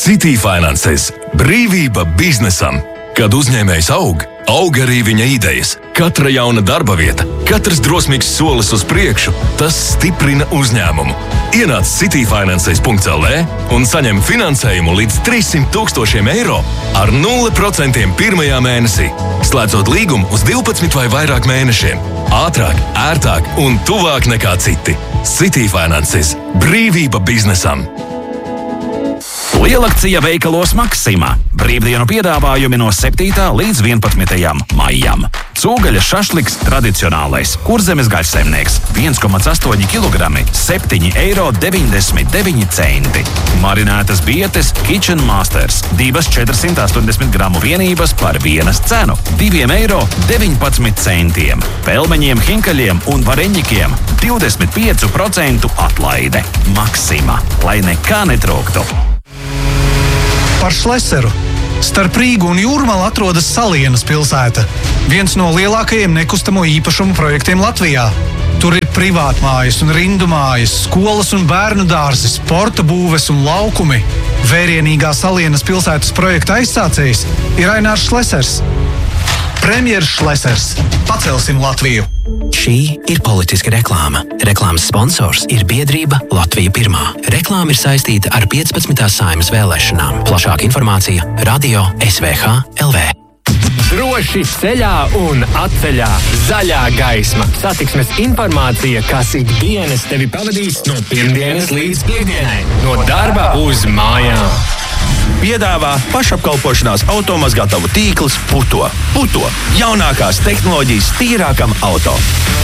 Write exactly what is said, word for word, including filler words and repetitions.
City Finanses – brīvība biznesam. Kad uzņēmējs aug, aug arī viņa idejas. Katra jauna darba vieta, katrs drosmīgs solis uz priekšu, tas stiprina uzņēmumu. Ienāc city finanses punkt l v un saņem finansējumu līdz trīs simt tūkstošiem eiro ar nulle procentiem pirmajā mēnesī, slēdzot līgumu uz divpadsmit vai vairāk mēnešiem. Ātrāk, ērtāk un tuvāk nekā citi. City Finanses – brīvība biznesam. Lielakcija veikalos Maxima. Brīvdienu piedāvājumi no septītā līdz vienpadsmitajam maijam. Cūgaļa šašliks tradicionālais, kurzemes gaļsaimnieks, viens komats astoņi kilogrami, septiņi eiro deviņdesmit deviņi centi. Marinētas bietes Kitchen Masters, divas četrsimt astoņdesmit gramu vienības par vienas cenu, divi eiro deviņpadsmit centiem. Pelmeņiem, hinkaļiem un vareņģikiem divdesmit pieci procenti atlaide. Maxima, lai nekā netrūktu. Par Šleseru. Starp Rīgu un Jūrmalu atrodas Salienas pilsēta, viens no lielākajiem nekustamo īpašumu projektiem Latvijā. Tur ir privātmājas un rindu mājas, skolas un bērnu dārzi, sporta būves un laukumi. Vērienīgā Salienas pilsētas projekta aizsācējs ir Ainārs Šlesers. Premjeras Šlesers. Pacelsim Latviju! Šī ir politiska reklāma. Reklāmas sponsors ir biedrība Latvija Pirmā. Reklāma ir saistīta ar piecpadsmitās Saeimas vēlēšanām. Plašāka informācija radio S V H L V. Droši ceļā un atceļā. Zaļā gaisma. Satiksmes informācija, kas ikdienas tevi pavadīs no pirmdienas līdz piekdienai. No darba uz mājām. Piedāvā pašapkalpošanās automazgātavu tīkls Puto. Puto – jaunākās tehnoloģijas tīrākam auto.